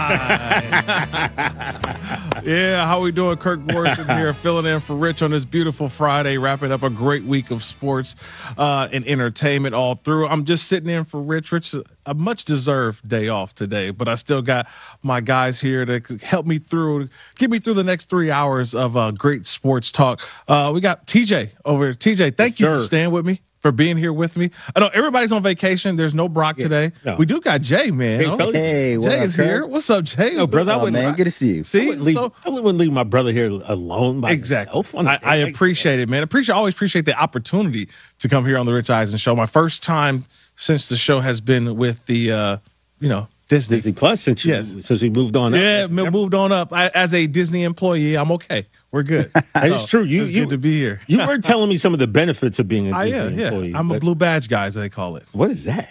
Yeah, how we doing? Kirk Morrison here, filling in for Rich on this beautiful Friday, wrapping up a great week of sports and entertainment all through. I'm just sitting in for Rich. Rich, a much-deserved day off today, but I still got my guys here to help me through, get me through the next 3 hours of great sports talk. We got TJ over here. TJ, thank you for staying with me, for being here with me. I know everybody's on vacation. There's no Brock today. No. We do got Jay, man. Hey, Jay is here. What's up, Jay? No, brother, man. Good to see you. See, I wouldn't leave my brother here alone by himself. I appreciate it, man. Always appreciate the opportunity to come here on the Rich Eisen Show. My first time since the show has been with the, Disney Plus since we moved on up. Yeah, moved on up. As a Disney employee, I'm okay. We're good. It's true. It's good to be here. You were telling me some of the benefits of being a Disney employee. I'm a blue badge guy, as they call it. What is that?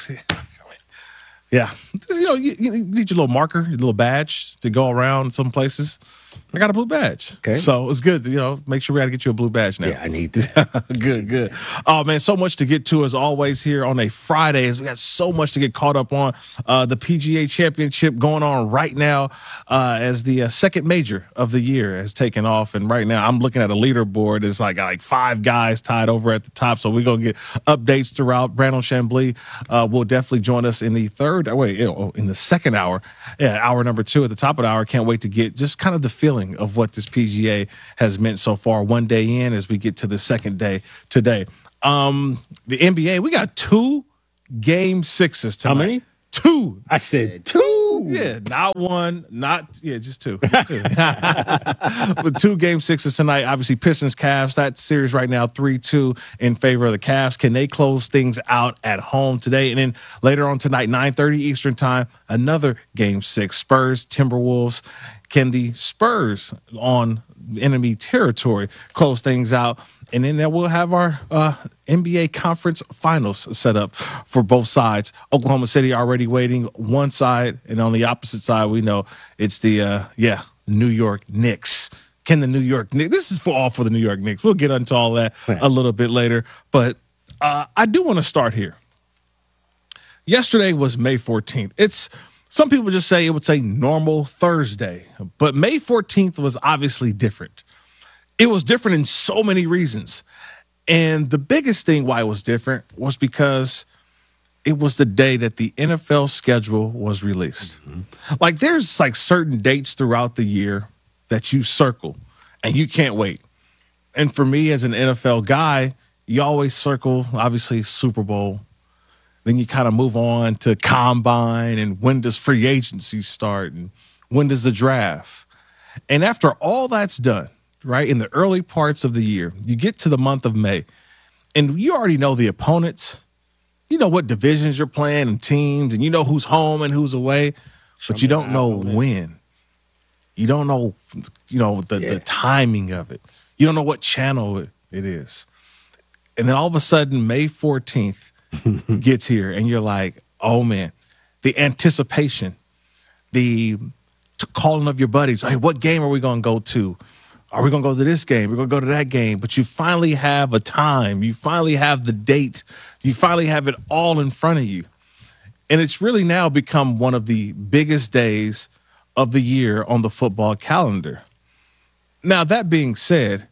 Yeah. You need your little marker, your little badge to go around some places. I got a blue badge. Okay. So it's good to, make sure we got to get you a blue badge now. Yeah, I need that. Good. Oh, man, so much to get to as always here on a Friday. As we got so much to get caught up on. The PGA Championship going on right now as the second major of the year has taken off. And right now I'm looking at a leaderboard. It's like 5 guys tied over at the top. So we're going to get updates throughout. Brandon Chambly will definitely join us in the in the second hour. Yeah, hour number 2 at the top of the hour. Can't wait to get just kind of the feeling of what this PGA has meant so far, one day in as we get to the second day today. The NBA, we got 2 game 6s tonight. How many? 2. I said 2. Yeah, not one, just 2. Just 2. With 2 game 6s tonight. Obviously, Pistons, Cavs. That series right now 3-2 in favor of the Cavs. Can they close things out at home today? And then later on tonight, 9:30 Eastern time, another game 6. Spurs, Timberwolves. Can the Spurs on enemy territory close things out? And then we'll have our NBA conference finals set up for both sides. Oklahoma City already waiting one side, and on the opposite side, we know it's the New York Knicks. Can the New York Knicks? This is all for the New York Knicks. We'll get into all that a little bit later, but I do want to start here. Yesterday was May 14th. Some people just say it would say normal Thursday, but May 14th was obviously different. It was different in so many reasons. And the biggest thing why it was different was because it was the day that the NFL schedule was released. Mm-hmm. There's certain dates throughout the year that you circle and you can't wait. And for me as an NFL guy, you always circle, obviously, Super Bowl. Then you kind of move on to combine and when does free agency start and when does the draft. And after all that's done, right, in the early parts of the year, you get to the month of May and you already know the opponents. You know what divisions you're playing and teams, and you know who's home and who's away, but you don't know when. You don't know, the timing of it. You don't know what channel it is. And then all of a sudden, May 14th gets here, and you're like, oh, man, the anticipation, the calling of your buddies. Hey, what game are we going to go to? Are we going to go to this game? We're going to go to that game. But you finally have a time. You finally have the date. You finally have it all in front of you. And it's really now become one of the biggest days of the year on the football calendar. Now, that being said,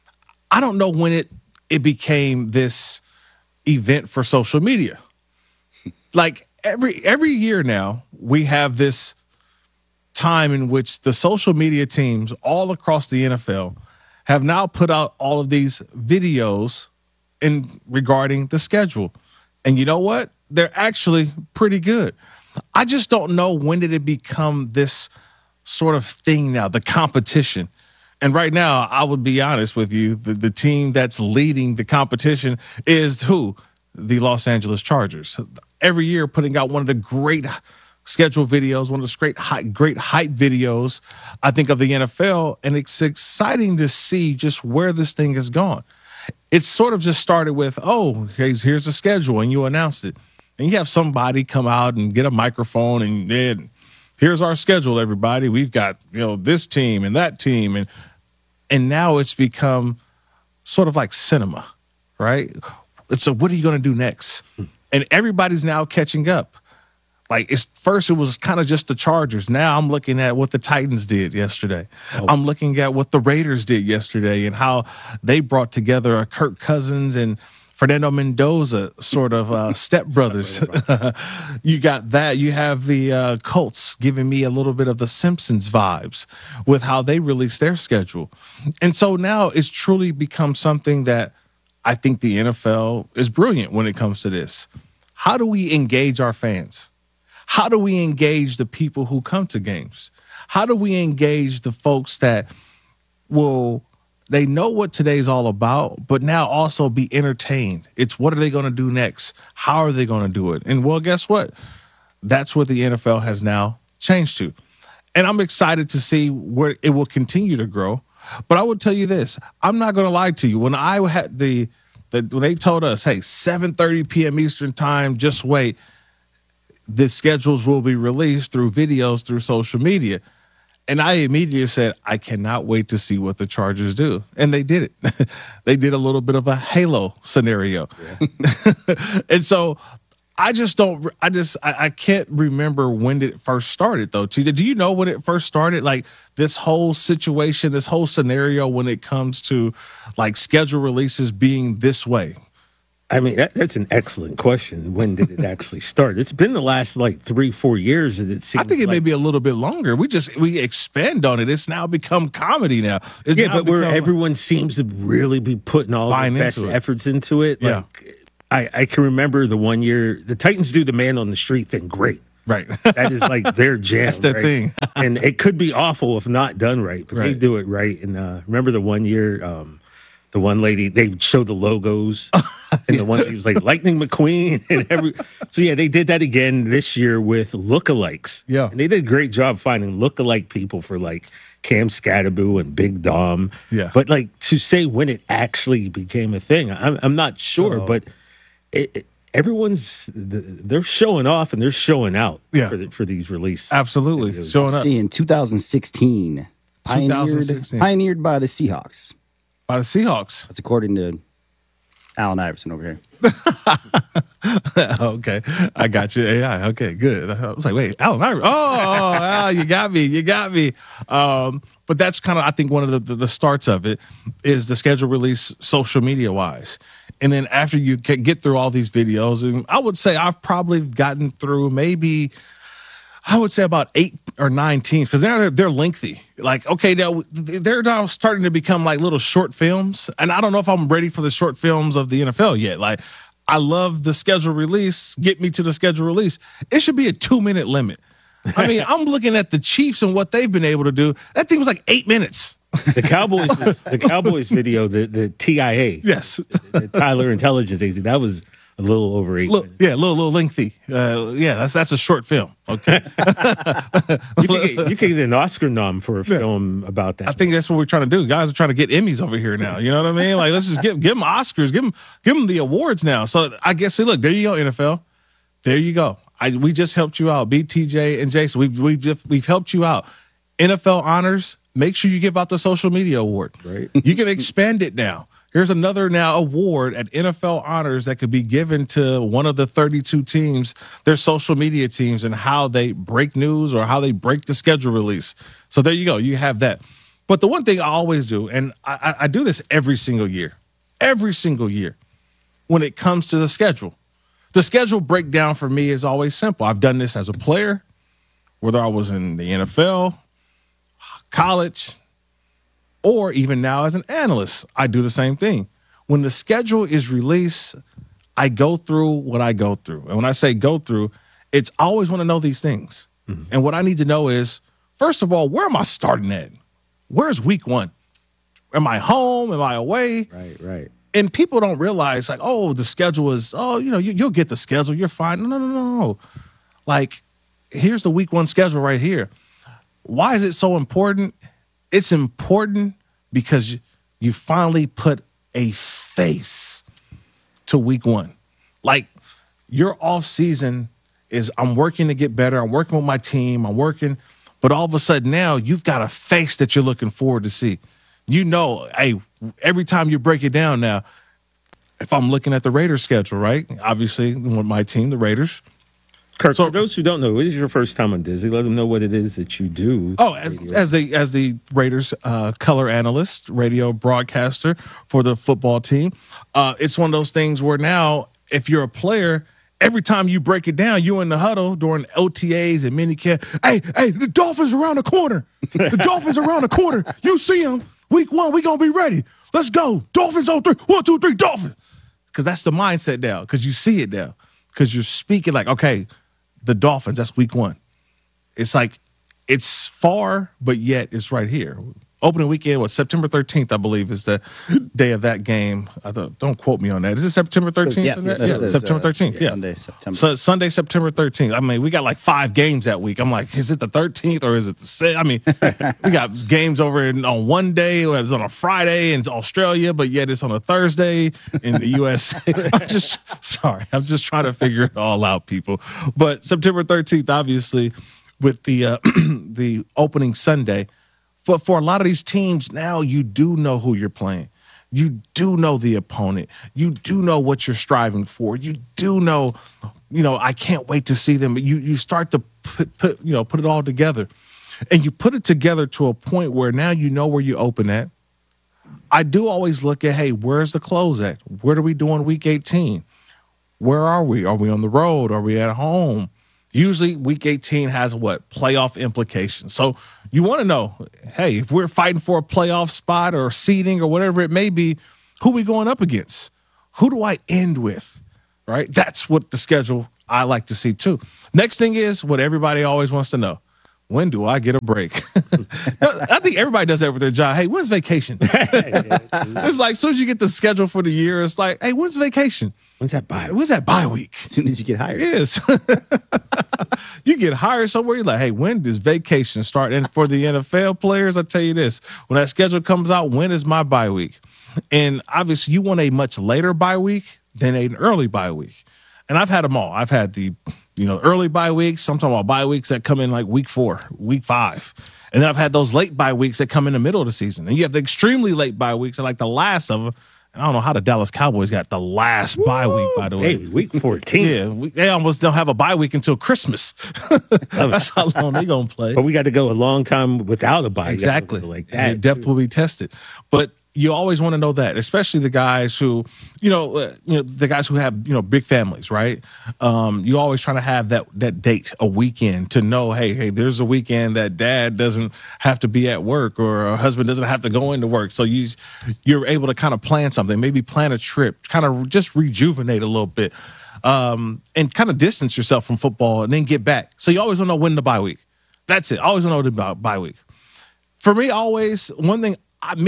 I don't know when it became this event for social media. Every year now, we have this time in which the social media teams all across the NFL have now put out all of these videos regarding the schedule. And you know what? They're actually pretty good. I just don't know when did it become this sort of thing now, the competition. And right now, I would be honest with you, the team that's leading the competition is who? The Los Angeles Chargers. Every year putting out one of the great schedule videos, one of the great hype videos, I think, of the NFL. And it's exciting to see just where this thing has gone. It's sort of just started with, here's the schedule, and you announced it. And you have somebody come out and get a microphone and here's our schedule, everybody. We've got, this team and that team. And now it's become sort of like cinema, right? So what are you going to do next? And everybody's now catching up. Like first it was kind of just the Chargers. Now I'm looking at what the Titans did yesterday. I'm looking at what the Raiders did yesterday and how they brought together a Kirk Cousins and Fernando Mendoza sort of stepbrothers. You got that. You have the Colts giving me a little bit of the Simpsons vibes with how they release their schedule. And so now it's truly become something that I think the NFL is brilliant when it comes to this. How do we engage our fans? How do we engage the people who come to games? How do we engage the folks that they know what today's all about, but now also be entertained? It's what are they going to do next? How are they going to do it? And well, guess what? That's what the NFL has now changed to. And I'm excited to see where it will continue to grow. But I would tell you this, I'm not going to lie to you. When I had when they told us, hey, 7:30 p.m. Eastern time, just wait, the schedules will be released through videos, through social media. And I immediately said, I cannot wait to see what the Chargers do. And they did it. They did a little bit of a Halo scenario. Yeah. And so I can't remember when it first started, though. TJ, do you know when it first started? Like this whole situation, this whole scenario when it comes to like schedule releases being this way? I mean, that's an excellent question. When did it actually start? It's been the last like 3-4 years. And it seems I think it may be a little bit longer. We expand on it. It's now become comedy now. But where everyone seems to really be putting all their best efforts into it. Yeah. Like, I can remember the one year the Titans do the man on the street thing great. Right. That is like their jam. That's their thing. And it could be awful if not done right, but they do it right. And remember the one year, the one lady, they showed the logos, and the one lady was like Lightning McQueen, and so yeah, they did that again this year with lookalikes. Yeah, and they did a great job finding lookalike people for like Cam Scatterbo and Big Dom. Yeah, but like to say when it actually became a thing, I'm not sure, but they're showing off and they're showing out. Yeah. for these releases. Absolutely, showing up. See, in 2016, pioneered by the Seahawks. By the Seahawks. That's according to Allen Iverson over here. Okay. I got you. AI. Okay, good. I was like, wait, Allen Iverson. Oh, you got me. You got me. But that's kind of, I think, one of the starts of it is the schedule release social media wise. And then after you get through all these videos, and I would say I've probably gotten through maybe, I would say about 8 or 9 teams, because they're lengthy. Like, okay, now they're now starting to become like little short films, and I don't know if I'm ready for the short films of the NFL yet. Like, I love the schedule release. Get me to the schedule release. It should be a 2-minute limit. I mean, I'm looking at the Chiefs and what they've been able to do. That thing was like 8 minutes. The Cowboys video, the TIA, yes, the Tyler Intelligence Agency, that was a little over 8 minutes. Yeah, a little lengthy. Yeah, that's a short film. Okay, you can get an Oscar nom for a film about that. I think that's what we're trying to do. Guys are trying to get Emmys over here now. You know what I mean? Like, let's just give them Oscars, give them the awards now. So I guess, see, look, there you go, NFL. There you go. We just helped you out, BTJ and Jason. We've helped you out. NFL honors. Make sure you give out the social media award. Right. You can expand it now. Here's another now award at NFL honors that could be given to one of the 32 teams, their social media teams, and how they break news or how they break the schedule release. So there you go. You have that. But the one thing I always do, and I do this every single year, when it comes to the schedule breakdown for me is always simple. I've done this as a player, whether I was in the NFL, college, or even now as an analyst. I do the same thing. When the schedule is released, I go through what I go through. And when I say go through, it's always want to know these things. Mm-hmm. And what I need to know is, first of all, where am I starting at? Where's week 1? Am I home? Am I away? Right. And people don't realize, like, oh, the schedule is, you'll get the schedule. You're fine. No. Like, here's the week 1 schedule right here. Why is it so important? It's important because you finally put a face to week 1. Like, your off season is, I'm working to get better. I'm working with my team. But all of a sudden now you've got a face that you're looking forward to see. You know, hey, every time you break it down now, if I'm looking at the Raiders schedule, right? Obviously, my team, the Raiders, Kirk, for those who don't know, it is your first time on Disney. Let them know what it is that you do. Oh, as the Raiders color analyst, radio broadcaster for the football team, it's one of those things where now, if you're a player, every time you break it down, you in the huddle during OTAs and minicamp. Hey, the Dolphins around the corner. The Dolphins around the corner. You see them. Week 1, we gonna be ready. Let's go. Dolphins on 3. 1, 2, 3, Dolphins. Because that's the mindset now. Because you see it now. Because you're speaking like, okay, the Dolphins, that's week 1. It's like, it's far, but yet it's right here. Opening weekend was September 13th, I believe, is the day of that game. Don't quote me on that. Is it September 13th? Yeah, September 13th. Yeah. Sunday, September. Sunday, September 13th. I mean, we got like 5 games that week. I'm like, is it the 13th or is it the 6th? I mean, we got games over on one day, it's on a Friday in Australia, but yet it's on a Thursday in the U.S. I'm just trying to figure it all out, people. But September 13th, obviously, with the the opening Sunday. But for a lot of these teams now, you do know who you're playing. You do know the opponent. You do know what you're striving for. You do know, I can't wait to see them. You start to put it all together. And you put it together to a point where now you know where you open at. I do always look at, hey, where's the close at? What are we doing week 18? Where are we? Are we on the road? Are we at home? Usually week 18 has playoff implications. So you want to know, hey, if we're fighting for a playoff spot or seeding or whatever it may be, who we going up against? Who do I end with? Right? That's what the schedule I like to see too. Next thing is what everybody always wants to know. When do I get a break? I think everybody does that with their job. Hey, when's vacation? It's like as soon as you get the schedule for the year, it's like, hey, when's vacation? When's that bye? When's that bye week? As soon as you get hired. Yes. You get hired somewhere, you're like, hey, when does vacation start? And for the NFL players, I tell you this, when that schedule comes out, when is my bye week? And obviously you want a much later bye week than an early bye week. And I've had them all. I've had the early bye weeks. I'm talking about bye weeks that come in like week 4, week 5. And then I've had those late bye weeks that come in the middle of the season. And you have the extremely late bye weeks that like the last of them. And I don't know how the Dallas Cowboys got the last bye week, by the way. Hey, week 14. Yeah, they almost don't have a bye week until Christmas. That's how long they're going to play. But we got to go a long time without a bye. Exactly. Like that. Your depth will be tested. But you always want to know that, especially the guys who, the guys who have, big families, right? You always trying to have that date, a weekend, to know, hey, there's a weekend that dad doesn't have to be at work or a husband doesn't have to go into work. So you're able to kind of plan something, maybe plan a trip, kind of just rejuvenate a little bit, and kind of distance yourself from football and then get back. So you always want to know when the bye week. That's it. Always want to know the bye week. For me, always, one thing,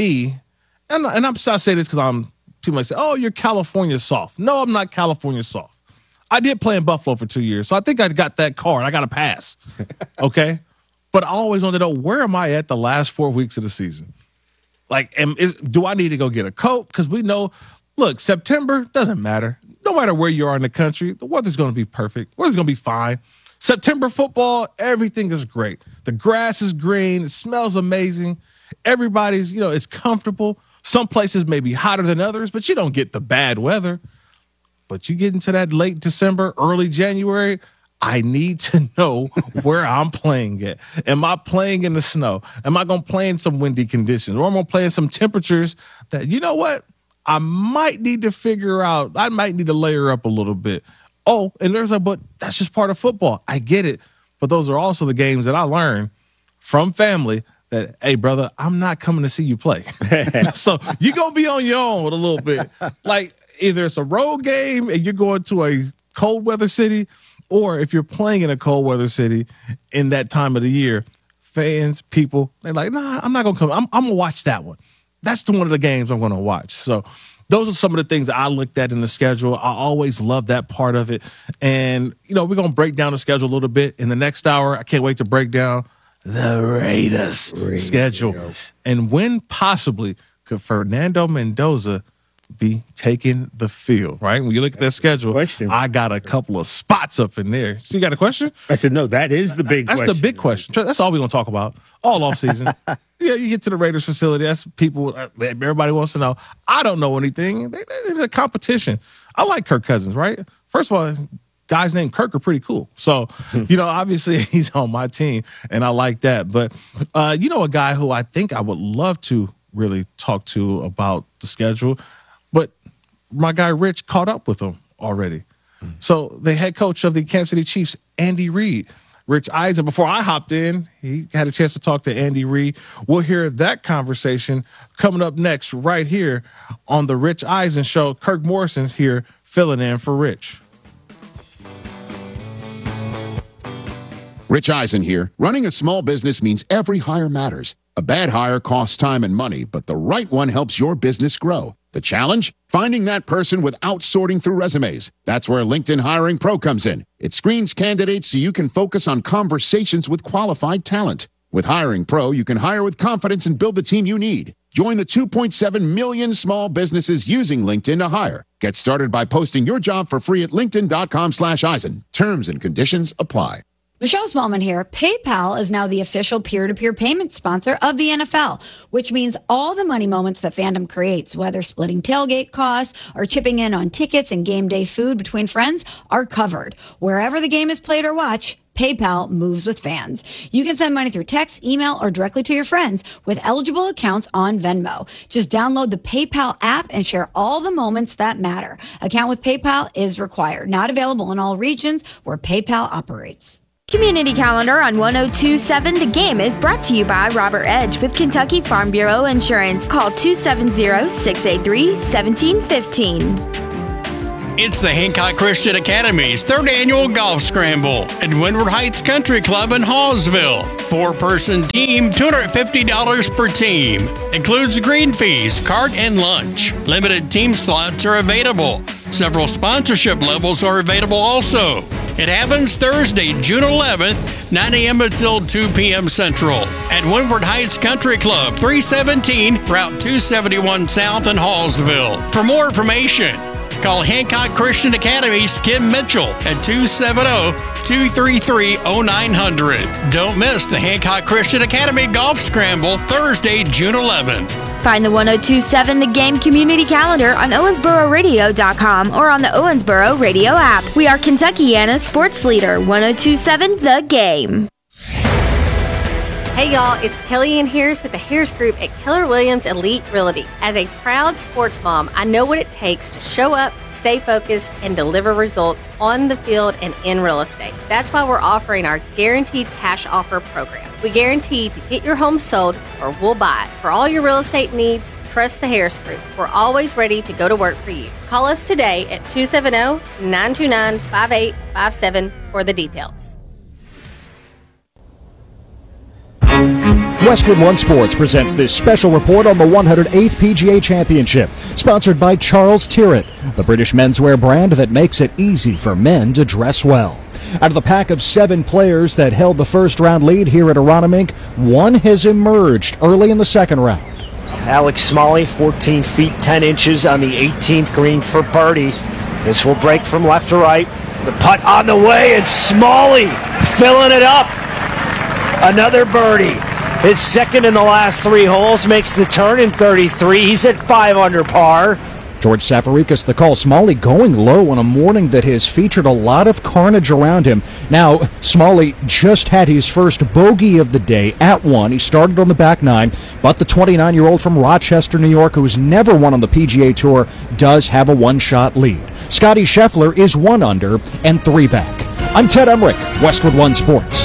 and I'm not saying this because people might say, oh, you're California soft. No, I'm not California soft. I did play in Buffalo for 2 years, so I think I got that card. I got a pass, okay? But I always wanted to know, where am I at the last 4 weeks of the season? Like, do I need to go get a coat? Because we know, look, September doesn't matter. No matter where you are in the country, the weather's going to be perfect. Weather's going to be fine. September football, everything is great. The grass is green. It smells amazing. Everybody's, it's comfortable. Some places may be hotter than others, but you don't get the bad weather. But you get into that late December, early January, I need to know where I'm playing at. Am I playing in the snow? Am I going to play in some windy conditions? Or am I going to play in some temperatures that, you know what? I might need to figure out. I might need to layer up a little bit. Oh, and but that's just part of football. I get it. But those are also the games that I learned from family that, hey, brother, I'm not coming to see you play. So you're going to be on your own with a little bit. Like, either it's a road game and you're going to a cold weather city, or if you're playing in a cold weather city in that time of the year, fans, people, they're like, nah, I'm not going to come. I'm going to watch that one. That's one of the games I'm going to watch. So those are some of the things that I looked at in the schedule. I always love that part of it. And, we're going to break down the schedule a little bit. In the next hour, I can't wait to break down the Raiders schedule. And when possibly could Fernando Mendoza be taking the field, right? When you look at that schedule, I got a couple of spots up in there. So you got a question? I said, no, that is the big question. That's the big question. That's all we're going to talk about all offseason. Yeah, you get to the Raiders facility. That's people, everybody wants to know. I don't know anything. They're a competition. I like Kirk Cousins, right? First of all, guys named Kirk are pretty cool. So, obviously he's on my team, and I like that. But, a guy who I think I would love to really talk to about the schedule, but my guy Rich caught up with him already. So the head coach of the Kansas City Chiefs, Andy Reid, Rich Eisen, before I hopped in, he had a chance to talk to Andy Reid. We'll hear that conversation coming up next right here on the Rich Eisen Show. Kirk Morrison here filling in for Rich. Rich Eisen here. Running a small business means every hire matters. A bad hire costs time and money, but the right one helps your business grow. The challenge? Finding that person without sorting through resumes. That's where LinkedIn Hiring Pro comes in. It screens candidates so you can focus on conversations with qualified talent. With Hiring Pro, you can hire with confidence and build the team you need. Join the 2.7 million small businesses using LinkedIn to hire. Get started by posting your job for free at linkedin.com/Eisen. Terms and conditions apply. Michelle Smallman here. PayPal is now the official peer-to-peer payment sponsor of the NFL, which means all the money moments that fandom creates, whether splitting tailgate costs or chipping in on tickets and game day food between friends, are covered. Wherever the game is played or watched, PayPal moves with fans. You can send money through text, email, or directly to your friends with eligible accounts on Venmo. Just download the PayPal app and share all the moments that matter. Account with PayPal is required. Not available in all regions where PayPal operates. Community Calendar on 102.7 The Game is brought to you by Robert Edge with Kentucky Farm Bureau Insurance. Call 270-683-1715. It's the Hancock Christian Academy's third annual golf scramble at Windward Heights Country Club in Hallsville. 4-person team, $250 per team. Includes green fees, cart, and lunch. Limited team slots are available. Several sponsorship levels are available also. It happens Thursday, June 11th, 9 a.m. until 2 p.m. Central at Windward Heights Country Club, 317 Route 271 South in Hallsville. For more information, call Hancock Christian Academy's Kim Mitchell at 270-233-0900. Don't miss the Hancock Christian Academy Golf Scramble Thursday, June 11th. Find the 102.7 The Game Community Calendar on OwensboroRadio.com or on the Owensboro Radio app. We are Kentuckiana's sports leader, 102.7 The Game. Hey y'all, it's Kellyanne Harris with the Harris Group at Keller Williams Elite Realty. As a proud sports mom, I know what it takes to show up, stay focused, and deliver results on the field and in real estate. That's why we're offering our Guaranteed Cash Offer program. We guarantee to get your home sold or we'll buy it. For all your real estate needs, trust the Harris Group. We're always ready to go to work for you. Call us today at 270-929-5857 for the details. Westwood One Sports presents this special report on the 108th PGA Championship, sponsored by Charles Tyrrell, the British menswear brand that makes it easy for men to dress well. Out of the pack of 7 players that held the first-round lead here at Aronimink, one has emerged early in the second round. Alex Smalley, 14 feet 10 inches on the 18th green for birdie. This will break from left to right. The putt on the way, and Smalley filling it up. Another birdie. His second in the last 3 holes, makes the turn in 33. He's at 5 under par. George Safarikis, the call. Smalley going low on a morning that has featured a lot of carnage around him. Now, Smalley just had his first bogey of the day at 1. He started on the back 9, but the 29-year-old from Rochester, New York, who's never won on the PGA Tour, does have a 1-shot lead. Scotty Scheffler is 1 under and 3 back. I'm Ted Emmerich, Westwood One Sports.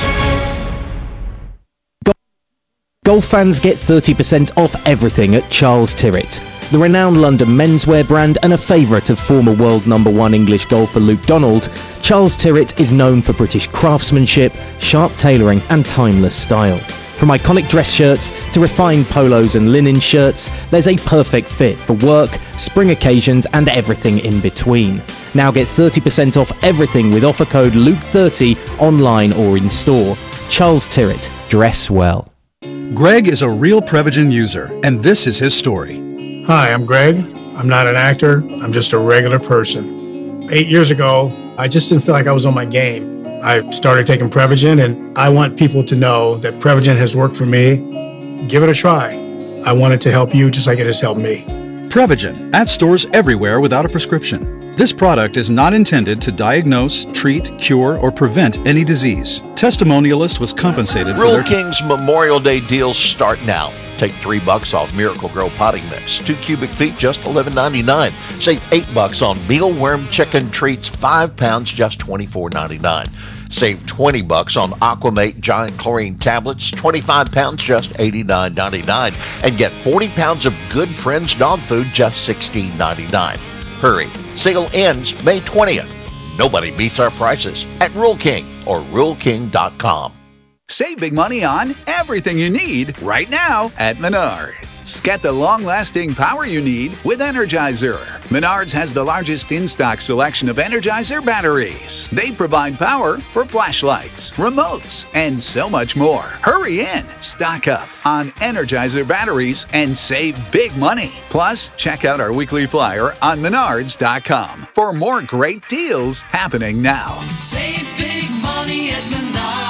Golf fans get 30% off everything at Charles Tyrrell, the renowned London menswear brand and a favourite of former world number 1 English golfer Luke Donald. Charles Tyrrell is known for British craftsmanship, sharp tailoring and timeless style. From iconic dress shirts to refined polos and linen shirts, there's a perfect fit for work, spring occasions and everything in between. Now get 30% off everything with offer code Luke30 online or in store. Charles Tyrrell, dress well. Greg is a real Prevagen user, and this is his story. Hi, I'm Greg. I'm not an actor. I'm just a regular person. 8 years ago, I just didn't feel like I was on my game. I started taking Prevagen, and I want people to know that Prevagen has worked for me. Give it a try. I want it to help you just like it has helped me. Prevagen, at stores everywhere without a prescription. This product is not intended to diagnose, treat, cure, or prevent any disease. Testimonialist was compensated for Rural their King's Memorial Day deals start now. Take $3 off Miracle Grow potting mix. 2 cubic feet, just $11.99. Save $8 on mealworm chicken treats, 5 pounds, just $24.99. Save $20 on Aquamate giant chlorine tablets, 25 pounds, just $89.99. And get 40 pounds of Good Friends dog food, just $16.99. Hurry. Sale ends May 20th. Nobody beats our prices at Rural King or RuralKing.com. Save big money on everything you need right now at Menards. Get the long-lasting power you need with Energizer. Menards has the largest in-stock selection of Energizer batteries. They provide power for flashlights, remotes, and so much more. Hurry in, stock up on Energizer batteries and save big money. Plus, check out our weekly flyer on Menards.com for more great deals happening now. Save big money at Menards.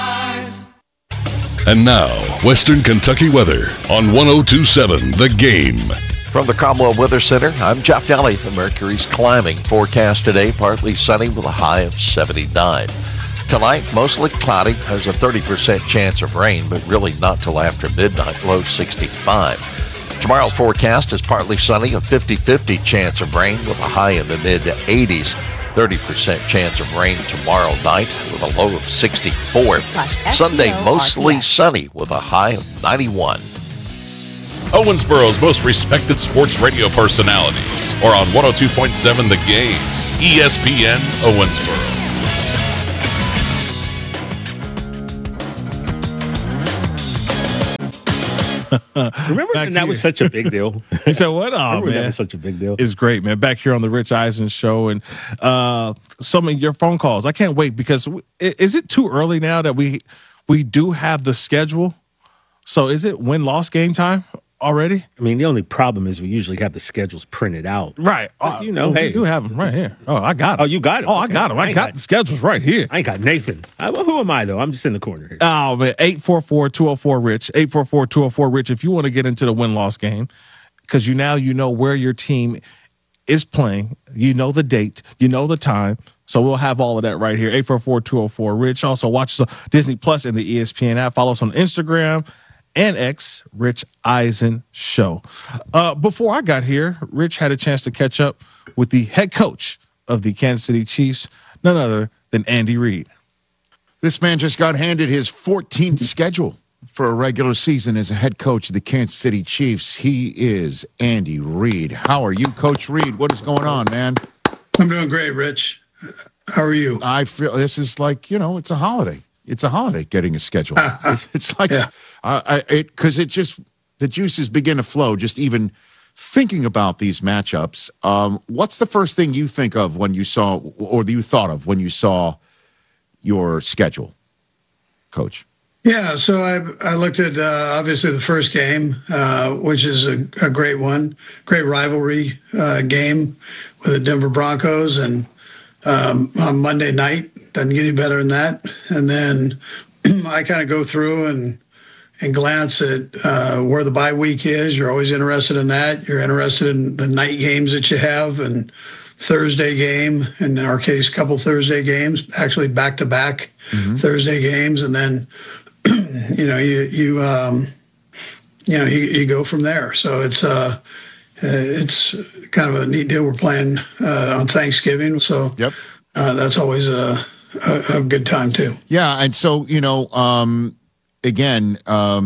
And now, Western Kentucky weather on 102.7 The Game. From the Cromwell Weather Center, I'm Jeff Daly. The mercury's climbing. Forecast today, partly sunny with a high of 79. Tonight, mostly cloudy. There's a 30% chance of rain, but really not till after midnight, low 65. Tomorrow's forecast is partly sunny, a 50-50 chance of rain with a high in the mid-80s. 30% chance of rain tomorrow night with a low of 64. Sunday, mostly sunny with a high of 91. Owensboro's most respected sports radio personalities are on 102.7 The Game, ESPN Owensboro. Remember when that was such a big deal? You said what? Oh, man. That was such a big deal. It's great, man. Back here on the Rich Eisen Show and some of your phone calls. I can't wait because is it too early now that we do have the schedule? So is it win-loss game time already? I mean, the only problem is we usually have the schedules printed out. Right. But, hey. We do have them right here. Oh, I got them. Oh, you got them? Oh, I got them. I got the schedules right here. I ain't got Nathan. Well, who am I, though? I'm just in the corner here. Oh, man. 844-204-RICH. 844-204-RICH if you want to get into the win-loss game because you know where your team is playing. You know the date. You know the time. So we'll have all of that right here. 844-204-RICH. Also, watch us on Disney Plus and the ESPN app. Follow us on Instagram and X, Rich Eisen Show. Before I got here, Rich had a chance to catch up with the head coach of the Kansas City Chiefs, none other than Andy Reid. This man just got handed his 14th schedule for a regular season as a head coach of the Kansas City Chiefs. He is Andy Reid. How are you, Coach Reid? What is going on, man? I'm doing great, Rich. How are you? I feel this is like, it's a holiday. It's a holiday getting a schedule. It's like, because the juices begin to flow just even thinking about these matchups. What's the first thing you think of when you saw, or you thought of when you saw your schedule, Coach? Yeah, so I looked at obviously the first game, which is a great one, great rivalry game with the Denver Broncos, and on Monday night. Doesn't get any better than that. And then I kind of go through and glance at where the bye week is. You're always interested in that. You're interested in the night games that you have and Thursday game. In our case, a couple Thursday games, actually back-to-back Thursday games. And then, you go from there. So it's kind of a neat deal. We're playing on Thanksgiving. So that's always a good time too. Yeah, and so again,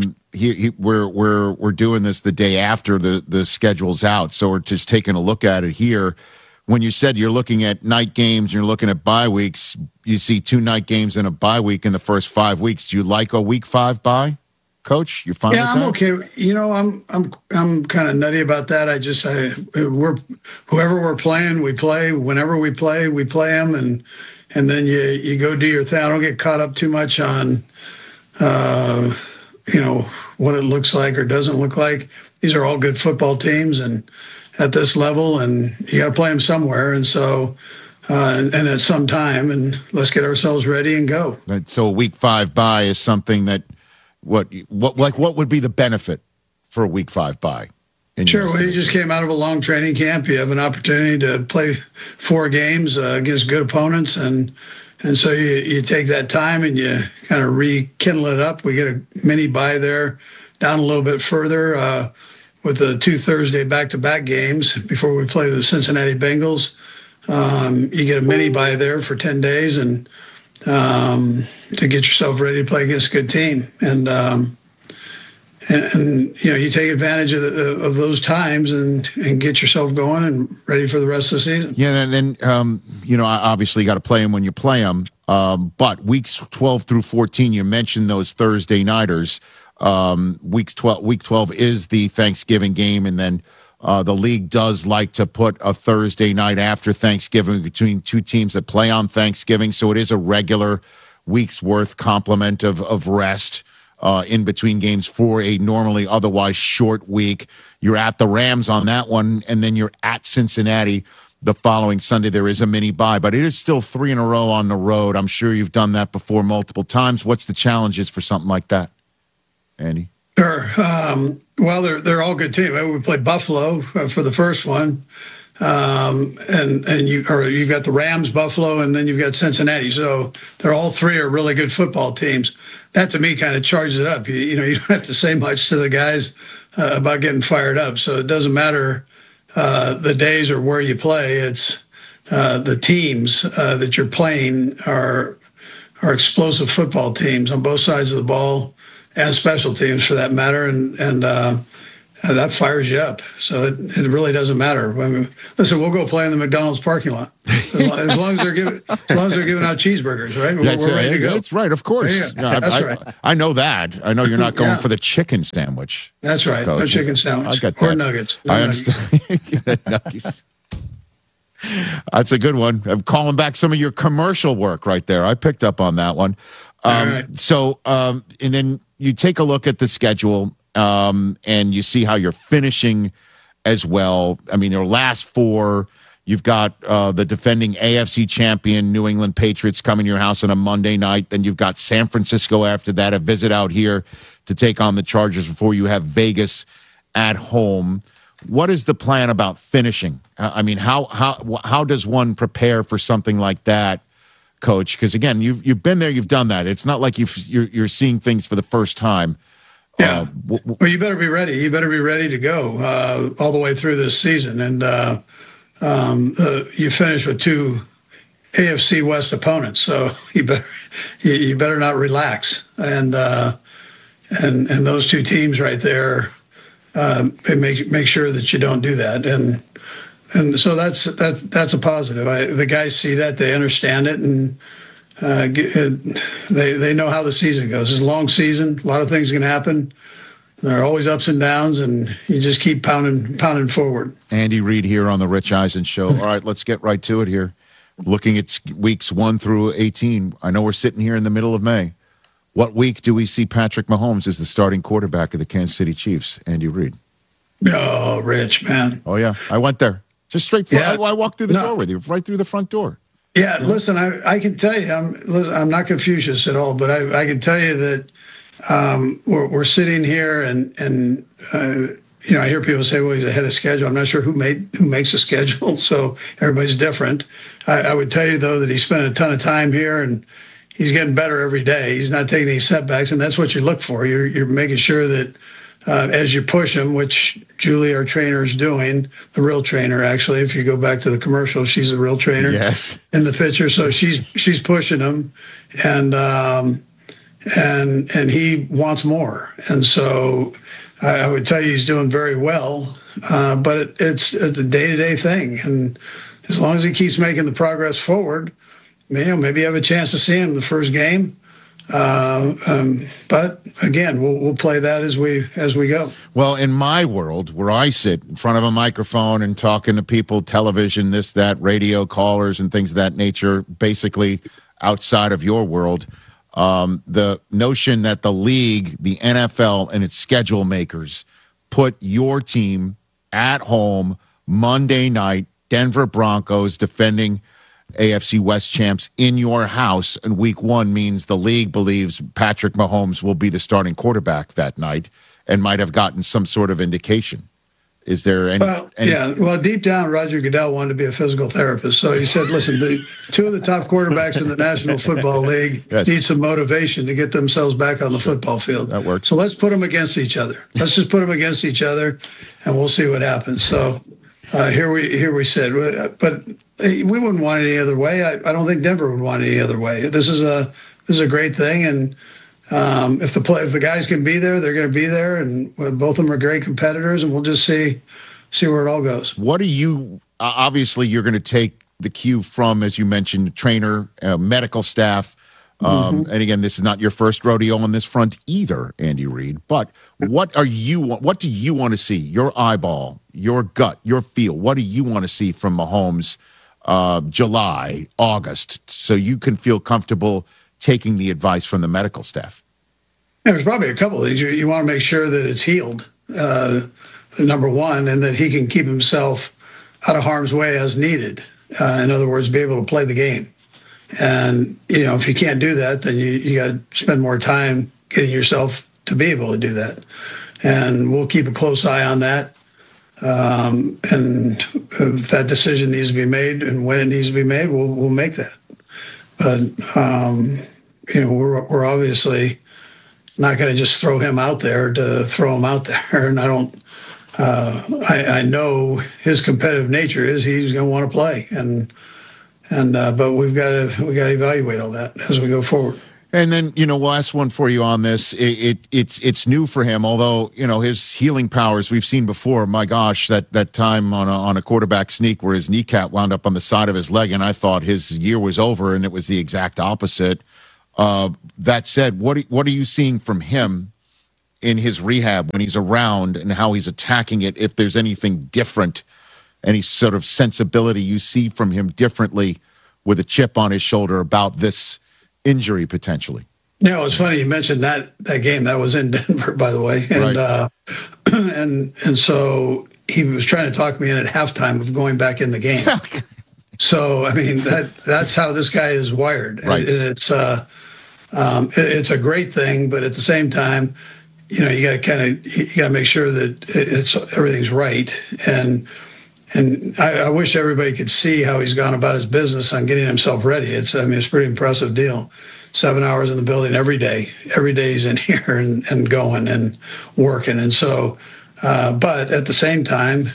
we're doing this the day after the schedule's out, so we're just taking a look at it here. When you said you're looking at night games, you're looking at bye weeks. You see 2 night games and a bye week in the first 5 weeks. Do you like a week 5 bye, Coach? You're fine? Yeah, with that? I'm okay. I'm kind of nutty about that. Whoever we're playing, we play. Whenever we play them, and then you go do your thing. I don't get caught up too much on, what it looks like or doesn't look like. These are all good football teams, and at this level, and you got to play them somewhere. And so, and at some time, and let's get ourselves ready and go. So a week 5 bye is something that what would be the benefit for a week 5 bye? Sure. Well, you just came out of a long training camp. You have an opportunity to play 4 games against good opponents, and so you take that time and you kind of rekindle it up. We get a mini bye there, down a little bit further with the 2 Thursday back-to-back games before we play the Cincinnati Bengals. You get a mini bye there for 10 days and to get yourself ready to play against a good team. And you take advantage of those times and get yourself going and ready for the rest of the season. Yeah, and then obviously you got to play them when you play them. But weeks 12 through 14, you mentioned those Thursday nighters. Week 12 is the Thanksgiving game, and then the league does like to put a Thursday night after Thanksgiving between 2 teams that play on Thanksgiving. So it is a regular week's worth complement of rest. In between games for a normally otherwise short week. You're at the Rams on that one, and then you're at Cincinnati the following Sunday. There is a mini bye, but it is still 3 in a row on the road. I'm sure you've done that before multiple times. What's the challenges for something like that, Andy? Sure. Well, they're all good teams. We played Buffalo for the first one. And you've got the Rams, Buffalo, and then you've got Cincinnati. So they're all 3 are really good football teams. That to me kind of charges it up. You don't have to say much to the guys about getting fired up. So it doesn't matter the days or where you play. It's the teams that you're playing are explosive football teams on both sides of the ball and special teams for that matter. And that fires you up. So it really doesn't matter. I mean, listen, we'll go play in the McDonald's parking lot as long as they're giving out cheeseburgers, right? We're ready to go. That's right, of course. Yeah, that's right. I know that. I know you're not going for the chicken sandwich. That's right. Coach. No chicken sandwich. I got that. Or nuggets. I understand. Nuggets. That's a good one. I'm calling back some of your commercial work right there. I picked up on that one. All right. So, and then you take a look at the schedule. And you see how you're finishing as well. I mean, their last 4, you've got the defending AFC champion New England Patriots coming to your house on a Monday night. Then you've got San Francisco after that, a visit out here to take on the Chargers before you have Vegas at home. What is the plan about finishing? I mean, how does one prepare for something like that, Coach? Because again, you've been there, you've done that. It's not like you're seeing things for the first time. Yeah. Well, you better be ready. You better be ready to go all the way through this season. And you finish with 2 AFC West opponents, so you better not relax. And those 2 teams right there, make sure that you don't do that. And so that's a positive. The guys see that, they understand it, and they know how the season goes. It's a long season. A lot of things can happen. There are always ups and downs, and you just keep pounding forward. Andy Reid here on the Rich Eisen Show. All right, let's get right to it here. Looking at weeks 1 through 18. I know we're sitting here in the middle of May. What week do we see Patrick Mahomes as the starting quarterback of the Kansas City Chiefs? Andy Reid. Oh, Rich, man. Oh, yeah. I went there. Just straight. I walked through the door with you, right through the front door. Yeah, listen, I can tell you, I'm not Confucius at all, but I can tell you that we're sitting here and I hear people say, well, he's ahead of schedule. I'm not sure who makes the schedule, so everybody's different. I would tell you, though, that he spent a ton of time here, and he's getting better every day. He's not taking any setbacks, and that's what you look for. You're making sure that as you push him, which Julie, our trainer, is doing, the real trainer, actually. If you go back to the commercial, she's the real trainer in the picture. So she's pushing him, and he wants more. And so I would tell you he's doing very well, but it's a day-to-day thing. And as long as he keeps making the progress forward, maybe you have a chance to see him the first game. But again, we'll play that as we go. Well, in my world, where I sit in front of a microphone and talking to people, television, this, that, radio callers, and things of that nature, basically outside of your world, the notion that the league, the NFL, and its schedule makers put your team at home Monday night, Denver Broncos defending AFC West champs in your house in week 1 means the league believes Patrick Mahomes will be the starting quarterback that night and might have gotten some sort of indication. Is there any? Well, deep down, Roger Goodell wanted to be a physical therapist. So he said, listen, the two of the top quarterbacks in the National Football League need some motivation to get themselves back on the football field. That works. So let's put them against each other. Let's just put them against each other, and we'll see what happens. So here we sit. But we wouldn't want it any other way. I don't think Denver would want it any other way. This is a great thing, and if the guys can be there, they're going to be there, and both of them are great competitors, and we'll just see where it all goes. What are you? Obviously, you're going to take the cue from, as you mentioned, trainer, medical staff, and again, this is not your first rodeo on this front either, Andy Reid. But what do you want to see? Your eyeball, your gut, your feel. What do you want to see from Mahomes? July, August, so you can feel comfortable taking the advice from the medical staff? There's probably a couple of things. You want to make sure that it's healed, number one, and that he can keep himself out of harm's way as needed. In other words, be able to play the game. And, if you can't do that, then you got to spend more time getting yourself to be able to do that. And we'll keep a close eye on that. And if that decision needs to be made and when it needs to be made, we'll make that. But we're obviously not going to just throw him out there to throw him out there. And I don't. I know his competitive nature is he's going to want to play, but we've got to evaluate all that as we go forward. And then, last one for you on this. It's new for him, although, his healing powers we've seen before. My gosh, that time on a quarterback sneak where his kneecap wound up on the side of his leg, and I thought his year was over, and it was the exact opposite. That said, what are you seeing from him in his rehab when he's around and how he's attacking it? If there's anything different, any sort of sensibility you see from him differently with a chip on his shoulder about this injury potentially? It's funny you mentioned that game. That was in Denver, by the way, and right. and so he was trying to talk me in at halftime of going back in the game. So I mean that's how this guy is wired, right. And it's a great thing, but at the same time, you got to make sure that everything's right. And I wish everybody could see how he's gone about his business on getting himself ready. It's a pretty impressive deal. 7 hours in the building every day. Every day he's in here and going and working. And so, but at the same time,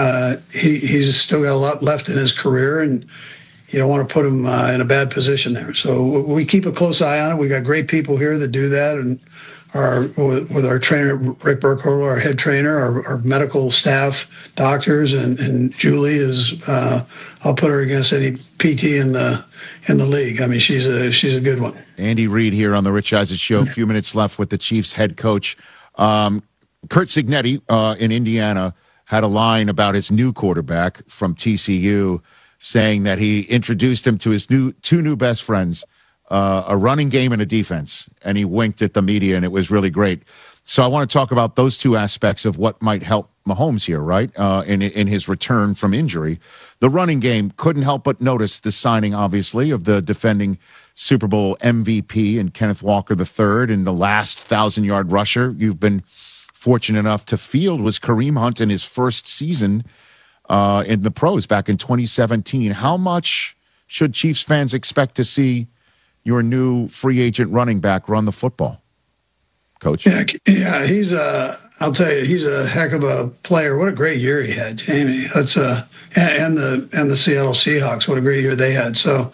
he's still got a lot left in his career, and you don't want to put him in a bad position there. So we keep a close eye on it. We got great people here that do that, and with our trainer, Rick Burkholder, our head trainer, our medical staff, doctors, and Julie is, I'll put her against any PT in the league. I mean, she's a good one. Andy Reid here on the Rich Eisen Show. A few minutes left with the Chiefs head coach. Curt Cignetti in Indiana had a line about his new quarterback from TCU, saying that he introduced him to his two new best friends, a running game and a defense, and he winked at the media, and it was really great. So I want to talk about those two aspects of what might help Mahomes here, right, in his return from injury. The running game, couldn't help but notice the signing, obviously, of the defending Super Bowl MVP and Kenneth Walker III, and the last 1,000-yard rusher you've been fortunate enough to field was Kareem Hunt in his first season in the pros back in 2017. How much should Chiefs fans expect to see your new free agent running back run the football, Coach? Yeah, I'll tell you, he's a heck of a player. What a great year he had, Jamie. That's and the Seattle Seahawks, what a great year they had. So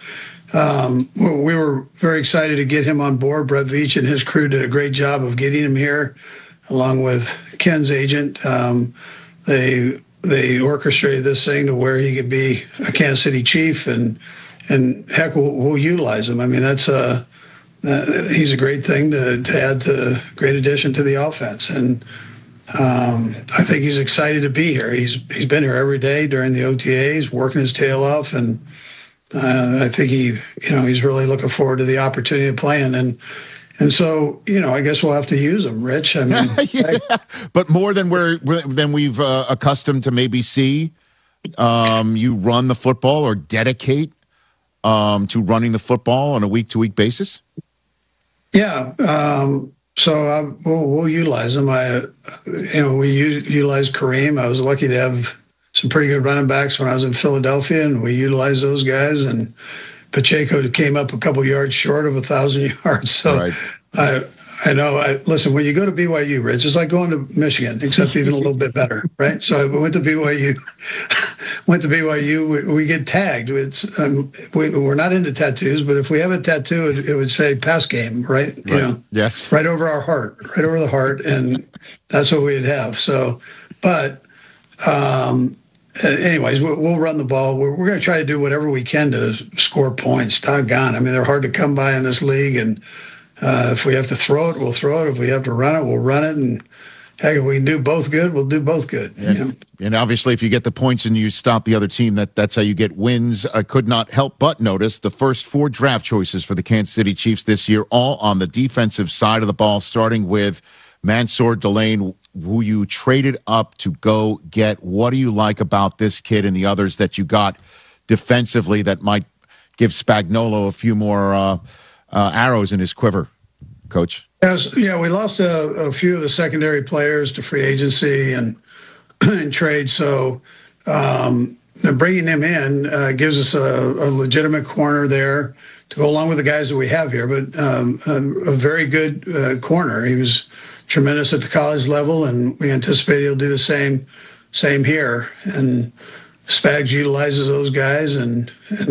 we were very excited to get him on board. Brett Veach and his crew did a great job of getting him here, along with Ken's agent. They orchestrated this thing to where he could be a Kansas City Chief, and heck, we'll utilize him. I mean, he's a great thing to add to, great addition to the offense. And I think he's excited to be here. He's been here every day during the OTAs, working his tail off, and I think he's really looking forward to the opportunity of playing. And so, I guess we'll have to use him, Rich. I mean, yeah. But more than we've accustomed to maybe see. You run the football or dedicate to running the football on a week-to-week basis? Yeah. we'll utilize them. We utilize Kareem. I was lucky to have some pretty good running backs when I was in Philadelphia, and we utilized those guys. And Pacheco came up a couple yards short of 1,000 yards. So right. I know. Listen, when you go to BYU, Rich, it's like going to Michigan, except even a little bit better, right? So I went to BYU. We get tagged. We're not into tattoos, but if we have a tattoo, it would say pass game, right? You know, yes, right over our heart, right over the heart, and that's what we'd have. So, but anyways, we'll run the ball. We're going to try to do whatever we can to score points. Doggone, I mean, they're hard to come by in this league, and if we have to throw it, we'll throw it. If we have to run it, we'll run it. And heck, if we can do both good, we'll do both good. And obviously, if you get the points and you stop the other team, that's how you get wins. I could not help but notice the first 4 draft choices for the Kansas City Chiefs this year, all on the defensive side of the ball, starting with Mansour Delane, who you traded up to go get. What do you like about this kid and the others that you got defensively that might give Spagnuolo a few more arrows in his quiver, Coach? Yeah, we lost a few of the secondary players to free agency and trade. So bringing him in gives us a legitimate corner there to go along with the guys that we have here. But a very good corner. He was tremendous at the college level, and we anticipate he'll do the same here. And Spags utilizes those guys and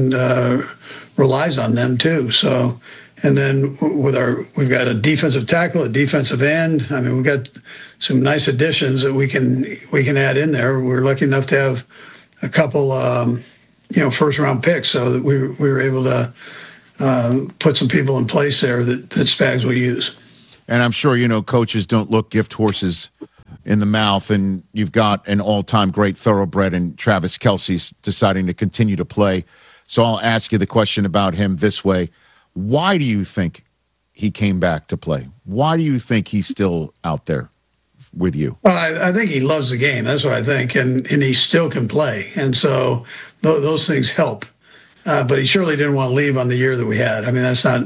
relies on them too. So. And then we've got a defensive tackle, a defensive end. I mean, we've got some nice additions that we can add in there. We're lucky enough to have a couple, first round picks, so that we were able to put some people in place there that Spags will use. And I'm sure coaches don't look gift horses in the mouth, and you've got an all-time great thoroughbred in Travis Kelce deciding to continue to play. So I'll ask you the question about him this way. Why do you think he came back to play? Why do you think he's still out there with you? Well, I think he loves the game. That's what I think. And he still can play. And so those things help. But he surely didn't want to leave on the year that we had. I mean, that's not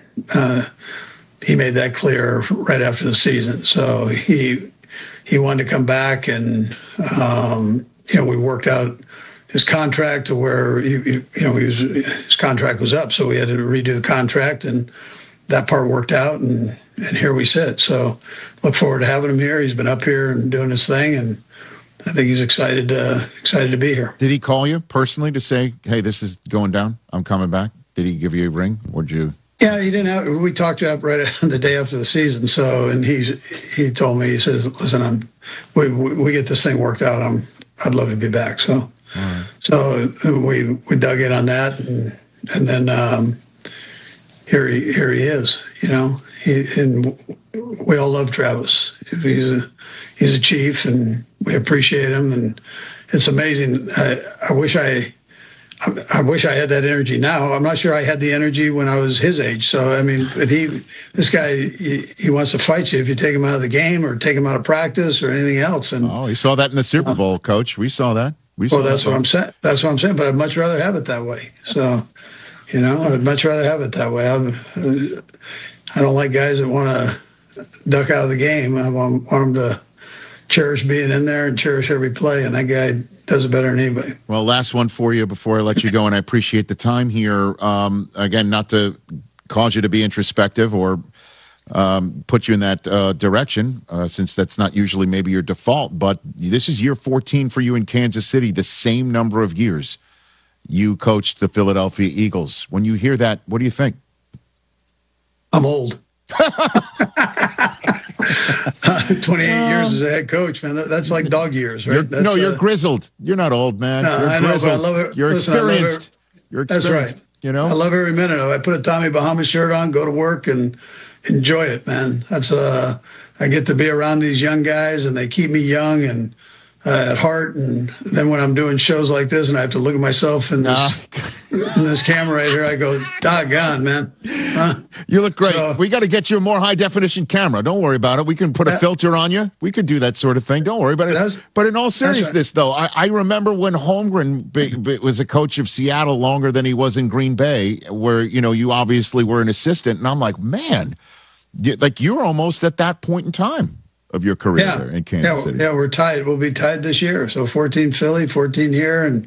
he made that clear right after the season. So he wanted to come back, and we worked out his contract to where his contract was up, so we had to redo the contract, and that part worked out, and here we sit. So look forward to having him here. He's been up here and doing his thing, and I think he's excited to be here. Did he call you personally to say, "Hey, this is going down. I'm coming back"? Did he give you a ring, or did you? Yeah, he didn't. We talked to him right the day after the season. So, and he told me, he says, "Listen, we get this thing worked out. I'd love to be back." So. Right. So we dug in on that, and then here he is. And we all love Travis. He's a Chief, and we appreciate him. And it's amazing. I wish I had that energy now. I'm not sure I had the energy when I was his age. So I mean, but this guy, he wants to fight you if you take him out of the game or take him out of practice or anything else. And he saw that in the Super Bowl, Coach. We saw that. Well, that's what I'm saying. That's what I'm saying. But I'd much rather have it that way. So, I'd much rather have it that way. I don't like guys that want to duck out of the game. I want them to cherish being in there and cherish every play. And that guy does it better than anybody. Well, last one for you before I let you go, and I appreciate the time here. Again, not to cause you to be introspective or put you in that direction, since that's not usually maybe your default. But this is year 14 for you in Kansas City, the same number of years you coached the Philadelphia Eagles. When you hear that, what do you think? I'm old. 28 years as a head coach, man. That's like dog years, right? You're grizzled. You're not old, man. No, I know, but I love it. You're experienced. You're experienced. That's right. I love every minute of it. I put a Tommy Bahama shirt on, go to work, and enjoy it, man. That's I get to be around these young guys, and they keep me young and at heart. And then when I'm doing shows like this, and I have to look at myself in this camera right here, I go, doggone, man. You look great. We got to get you a more high definition camera. Don't worry about it. We can put a filter on you. We could do that sort of thing. Don't worry about it. But in all seriousness, though, I remember when Holmgren was a coach of Seattle longer than he was in Green Bay, where you obviously were an assistant, and I'm like, man, you're almost at that point in time of your career there in Kansas City. Yeah, we're tied. We'll be tied this year. So 14 Philly, 14 here, and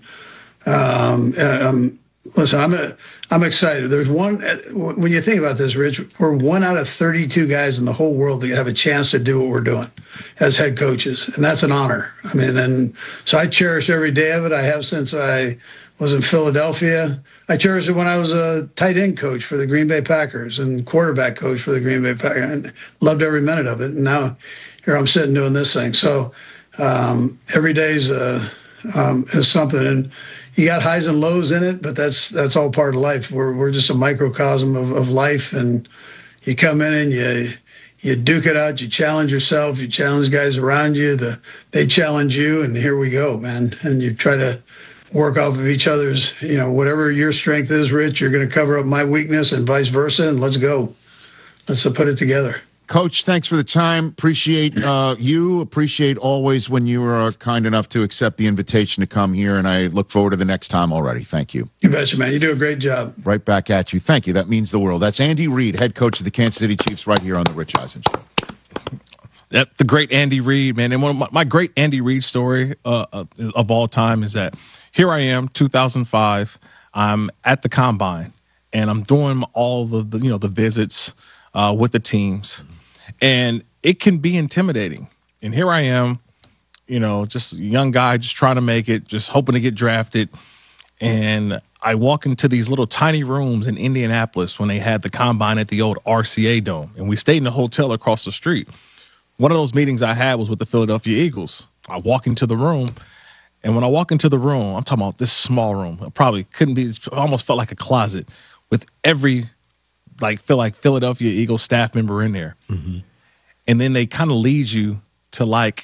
listen, I'm excited. There's one, when you think about this, Rich, we're 1 out of 32 guys in the whole world that have a chance to do what we're doing as head coaches, and that's an honor. I mean, and so I cherish every day of it. I have since I was in Philadelphia. I cherished it when I was a tight end coach for the Green Bay Packers and quarterback coach for the Green Bay Packers. And loved every minute of it. And now here I'm sitting doing this thing. So every day is something. And you got highs and lows in it, but that's all part of life. We're just a microcosm of life. And you come in and you duke it out. You challenge yourself. You challenge guys around you. They challenge you. And here we go, man. And you try to work off of each other's, whatever your strength is, Rich, you're going to cover up my weakness and vice versa, and let's go. Let's put it together. Coach, thanks for the time. Appreciate you. Appreciate always when you are kind enough to accept the invitation to come here, and I look forward to the next time already. Thank you. You betcha, man. You do a great job. Right back at you. Thank you. That means the world. That's Andy Reid, head coach of the Kansas City Chiefs, right here on the Rich Eisen Show. Yep, the great Andy Reid, man. And one of my great Andy Reid story of all time is that here I am, 2005. I'm at the combine, and I'm doing all the visits with the teams, and it can be intimidating. And here I am, just a young guy, just trying to make it, just hoping to get drafted. And I walk into these little tiny rooms in Indianapolis when they had the combine at the old RCA Dome, and we stayed in a hotel across the street. One of those meetings I had was with the Philadelphia Eagles. I walk into the room, and when I walk into the room, I'm talking about this small room. It probably couldn't be, it almost felt like a closet with every, Philadelphia Eagles staff member in there. Mm-hmm. And then they kind of lead you to